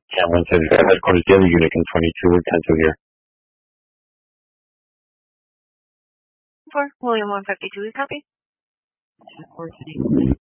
Cameron says headquarters, the other unit in 22 would cancel here. For William 152, copy.